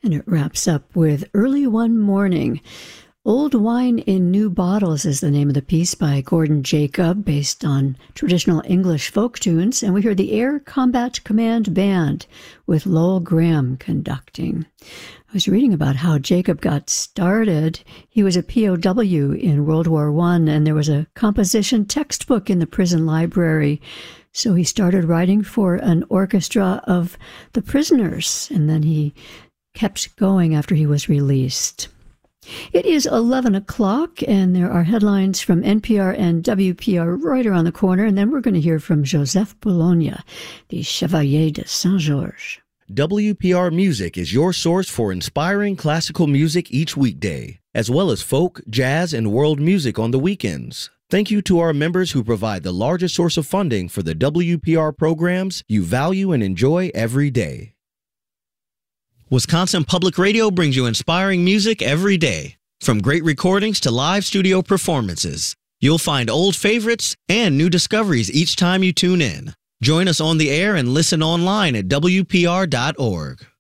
And it wraps up with Early One Morning. Old Wine in New Bottles is the name of the piece by Gordon Jacob, based on traditional English folk tunes. And we hear the Air Combat Command Band with Lowell Graham conducting. I was reading about how Jacob got started. He was a POW in World War I, and there was a composition textbook in the prison library. So he started writing for an orchestra of the prisoners, and then he kept going after he was released. It is 11 o'clock, and there are headlines from NPR and WPR right around the corner, and then we're going to hear from Joseph Bologna, the Chevalier de Saint-Georges. WPR Music is your source for inspiring classical music each weekday, as well as folk, jazz, and world music on the weekends. Thank you to our members who provide the largest source of funding for the WPR programs you value and enjoy every day. Wisconsin Public Radio brings you inspiring music every day. From great recordings to live studio performances, you'll find old favorites and new discoveries each time you tune in. Join us on the air and listen online at WPR.org.